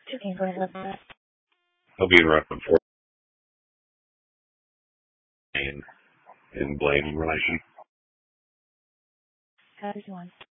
Okay, go ahead with that. He'll be in roughly 14 in Blaine relation. How did you want?